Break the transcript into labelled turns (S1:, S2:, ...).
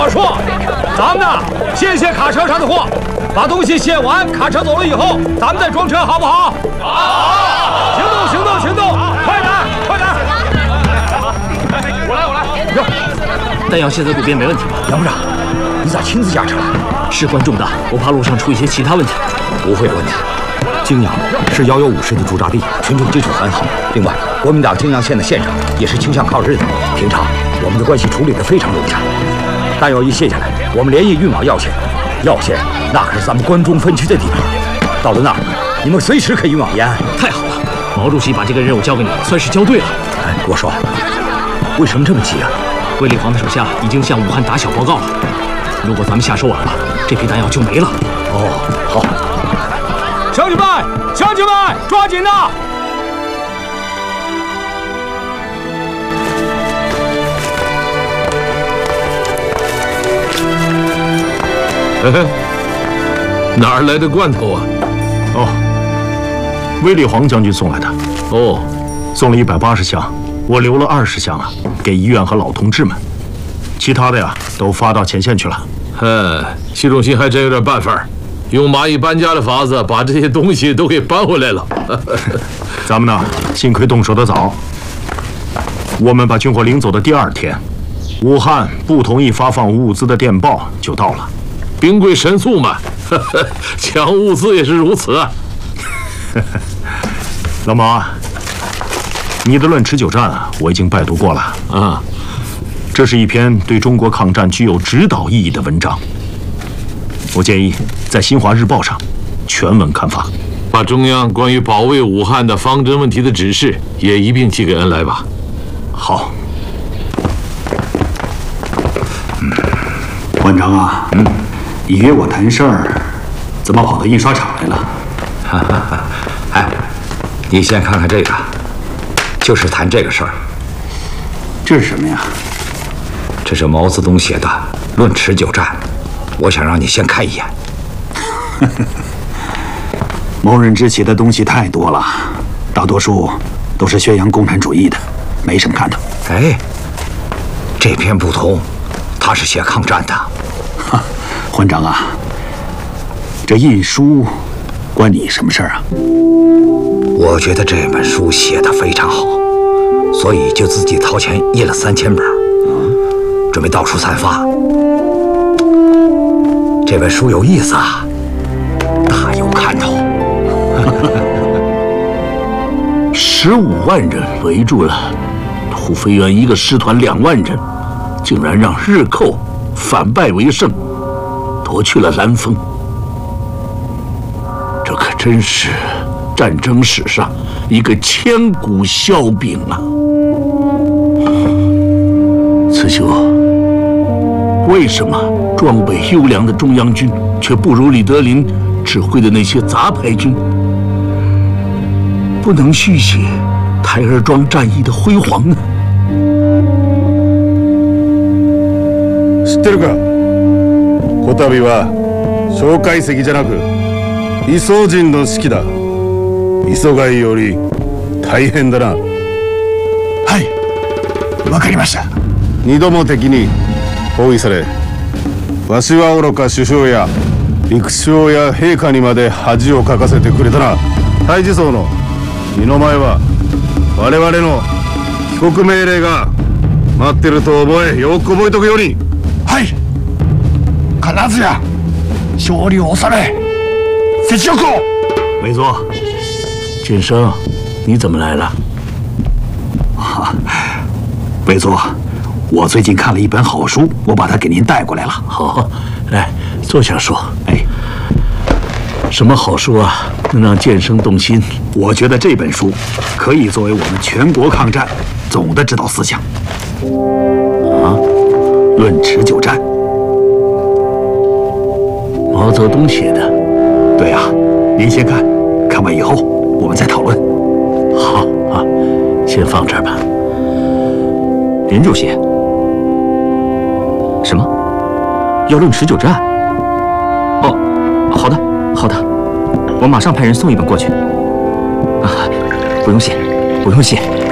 S1: 我说，咱们呢，先卸卡车上的货，把东西卸完，卡车走了以后，咱们再装车，好不好？好！行动，行动，行动！快点，快点！我来。
S2: 哟，弹药卸在路边没问题吧？
S1: 杨部长，你咋亲自驾车？
S2: 事关重大，我怕路上出一些其他问题。
S1: 不会有问题。泾阳是115师的驻扎地，群众基础很好。另外，国民党泾阳县的县长也是倾向抗日的，平常我们的关系处理得非常融洽。弹药一卸下来，我们连夜运往耀县。耀县那可是咱们关中分区的地盘，到了那儿，你们随时可以运往延安。
S2: 太好了，毛主席把这个任务交给你，算是交对了。
S1: 哎，我说，为什么这么急啊？
S2: 卫立煌的手下已经向武汉打小报告了，如果咱们下手晚了，这批弹药就没了。
S1: 哦，好。乡亲们，乡亲们，抓紧呐！
S3: 哪儿来的罐头啊？
S4: 哦，卫立煌将军送来的。
S3: 哦，
S4: 送了180箱，我留了20箱啊，给医院和老同志们。其他的呀，都发到前线去了。
S3: 习仲勋还真有点办法，用蚂蚁搬家的法子把这些东西都给搬回来了。
S4: 咱们呢，幸亏动手的早。我们把军火领走的第2天，武汉不同意发放物资的电报就到了。
S3: 兵贵神速嘛，抢物资也是如此啊。
S4: 老毛啊，你的《论持久战》啊，我已经拜读过了啊。这是一篇对中国抗战具有指导意义的文章。我建议在《新华日报》上全文刊发，
S3: 把中央关于保卫武汉的方针问题的指示也一并寄给恩来吧。
S4: 好。
S5: 馆长啊，你约我谈事儿，怎么跑到印刷厂来了？
S1: 哎，你先看看这个，就是谈这个事儿。
S5: 这是什么呀？
S1: 这是毛泽东写的《论持久战》，我想让你先看一眼。
S5: 某人之写的东西太多了，大多数都是宣扬共产主义的，没什么看头。
S1: 哎，这篇不同，他是写抗战的。
S5: 馆长啊，这印书关你什么事儿啊？
S1: 我觉得这本书写得非常好，所以就自己掏钱印了3000本，准备到处散发。这本书有意思啊，大有看头。
S4: 15万人围住了土肥原一个师团2万人，竟然让日寇反败为胜，夺去了兰丰。这可真是战争史上一个千古笑柄啊！慈禧，为什么装备优良的中央军却不如李德林指挥的那些杂牌军？不能续写台儿庄战役的辉煌呢？
S6: 知ってるか？こたびは蒋介石じゃなく李宗仁の指揮だ。急がいより大変だな。
S5: はい、わかりました。
S6: 2度も敵に包囲され、わしは愚か首相や陸将や陛下にまで恥をかかせてくれたな。太子荘の身の前は我々の帰国命令が待ってると覚え、よく覚えとくように。
S5: はい、必ずや勝利を収め雪辱を。
S4: 没错，建生，你怎么来了？
S5: 委座，我最近看了一本好书，我把它给您带过来了。
S4: 好，来坐下说。
S5: 哎，
S4: 什么好书啊，能让建生动心？
S5: 我觉得这本书可以作为我们全国抗战总的指导思想。啊，《论持久战》，
S4: 毛泽东写的。
S5: 对呀，您先看，看完以后我们再讨论。
S4: 好啊，先放这儿吧。
S2: 林主席，什么？要论持久战？哦，好的，好的，我马上派人送一本过去。啊，不用谢，不用谢。